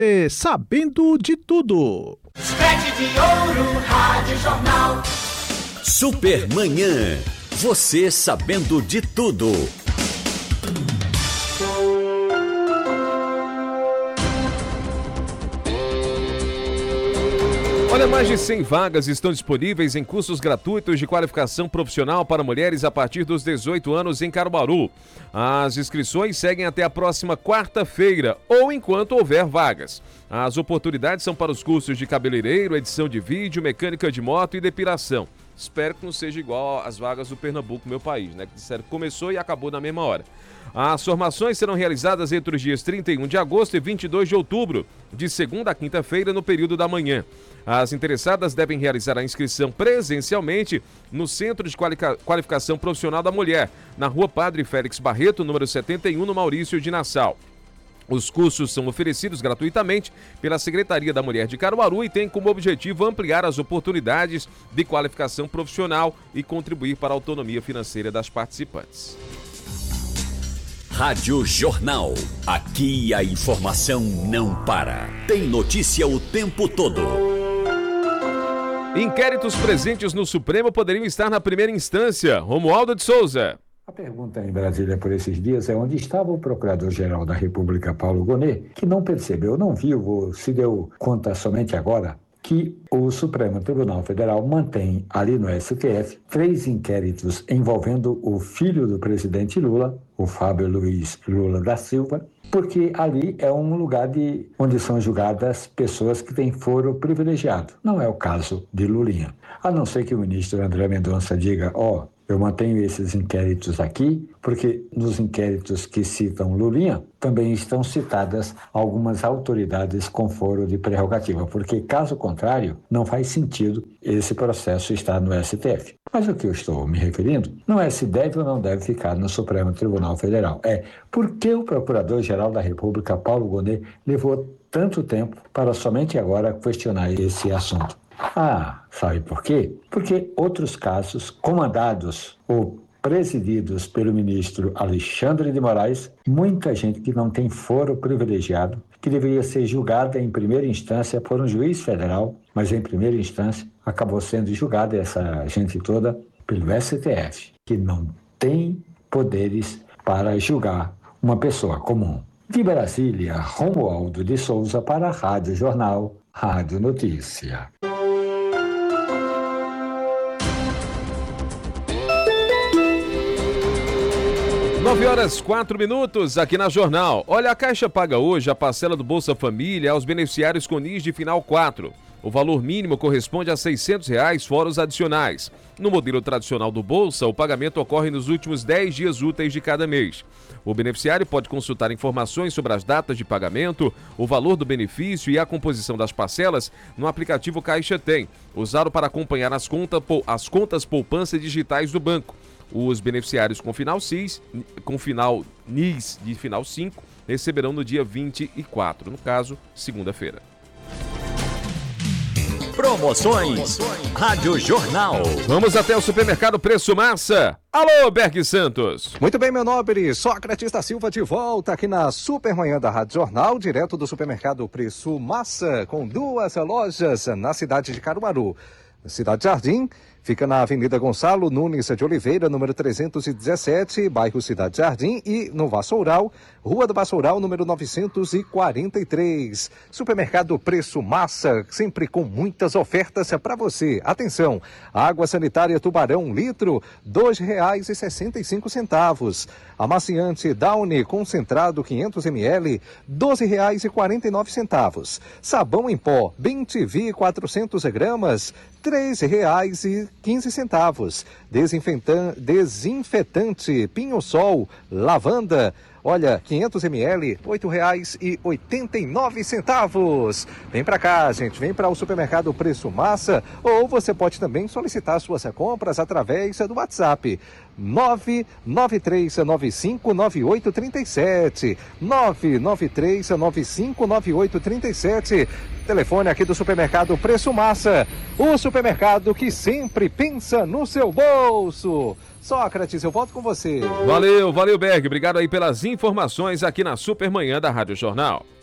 Sabendo de tudo. Sete de Ouro Rádio Jornal. Supermanhã. Você sabendo de tudo. Olha, mais de 100 vagas estão disponíveis em cursos gratuitos de qualificação profissional para mulheres a partir dos 18 anos em Caruaru. As inscrições seguem até a próxima quarta-feira ou enquanto houver vagas. As oportunidades são para os cursos de cabeleireiro, edição de vídeo, mecânica de moto e depilação. Espero que não seja igual às vagas do Pernambuco, meu país, né? Que disseram que começou e acabou na mesma hora. As formações serão realizadas entre os dias 31 de agosto e 22 de outubro, de segunda a quinta-feira, no período da manhã. As interessadas devem realizar a inscrição presencialmente no Centro de Qualificação Profissional da Mulher, na Rua Padre Félix Barreto, número 71, no Maurício de Nassau. Os cursos são oferecidos gratuitamente pela Secretaria da Mulher de Caruaru e têm como objetivo ampliar as oportunidades de qualificação profissional e contribuir para a autonomia financeira das participantes. Rádio Jornal. Aqui a informação não para. Tem notícia o tempo todo. Inquéritos presentes no Supremo poderiam estar na primeira instância. Romualdo de Souza. A pergunta em Brasília por esses dias é onde estava o Procurador-Geral da República, Paulo Gonet, que não percebeu, não viu, ou se deu conta somente agora, que o Supremo Tribunal Federal mantém ali no STF 3 inquéritos envolvendo o filho do presidente Lula, o Fábio Luiz Lula da Silva, porque ali é um lugar onde são julgadas pessoas que têm foro privilegiado. Não é o caso de Lulinha. A não ser que o ministro André Mendonça diga, eu mantenho esses inquéritos aqui, porque nos inquéritos que citam Lulinha, também estão citadas algumas autoridades com foro de prerrogativa, porque, caso contrário, não faz sentido esse processo estar no STF. Mas o que eu estou me referindo não é se deve ou não deve ficar no Supremo Tribunal Federal, é por que o Procurador-Geral da República, Paulo Gonet, levou tanto tempo para somente agora questionar esse assunto. Sabe por quê? Porque outros casos comandados ou presididos pelo ministro Alexandre de Moraes, muita gente que não tem foro privilegiado, que deveria ser julgada em primeira instância por um juiz federal, mas em primeira instância acabou sendo julgada essa gente toda pelo STF, que não tem poderes para julgar uma pessoa comum. De Brasília, Romualdo de Souza para a Rádio Jornal, Rádio Notícia. 9h04 aqui na Jornal. Olha, a Caixa paga hoje a parcela do Bolsa Família aos beneficiários com NIS de final 4. O valor mínimo corresponde a R$ 600 fora os adicionais. No modelo tradicional do Bolsa, o pagamento ocorre nos últimos 10 dias úteis de cada mês. O beneficiário pode consultar informações sobre as datas de pagamento, o valor do benefício e a composição das parcelas no aplicativo Caixa Tem, usado para acompanhar as contas poupança digitais do banco. Os beneficiários com final NIS de final 5 receberão no dia 24, no caso, segunda-feira. Promoções. Rádio Jornal. Vamos até o Supermercado Preço Massa. Alô, Berg Santos. Muito bem, meu nobre. Sócrates da Silva de volta aqui na Supermanhã da Rádio Jornal, direto do Supermercado Preço Massa, com 2 lojas na cidade de Caruaru. Cidade Jardim fica na Avenida Gonçalo Nunes de Oliveira, número 317, bairro Cidade Jardim, e no Vassoural, Rua do Vassoural, número 943. Supermercado Preço Massa, sempre com muitas ofertas para você. Atenção, água sanitária Tubarão, 1 litro, R$ 2,65. Amaciante Downy concentrado 500 ml, R$ 12,49. Sabão em pó Bem-TV 400 gramas, R$ 3,15. Desinfetante Pinho-Sol Lavanda, olha, 500 ml, R$ 8,89. Vem pra cá, gente, vem para o Supermercado Preço Massa, ou você pode também solicitar suas compras através do WhatsApp. 993959837, 993959837. Telefone aqui do Supermercado Preço Massa, o supermercado que sempre pensa no seu bolso. Sócrates, eu volto com você. Valeu, Berg. Obrigado aí pelas informações aqui na Supermanhã da Rádio Jornal.